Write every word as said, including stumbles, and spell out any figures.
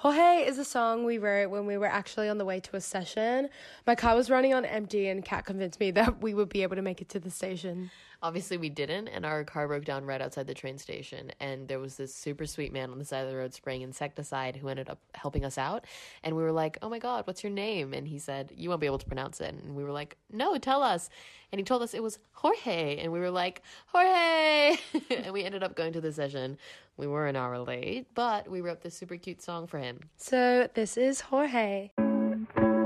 Jorge is a song we wrote when we were actually on the way to a session. My car was running on empty and Kat convinced me that we would be able to make it to the station. Obviously we didn't, and our car broke down right outside the train station, and there was this super sweet man on the side of the road spraying insecticide who ended up helping us out, and we were like, oh my god, what's your name? And he said, you won't be able to pronounce it. And we were like, no, tell us. And he told us it was Jorge, and we were like, Jorge! And we ended up going to the session. We were an hour late, but we wrote this super cute song for him. So this is Jorge.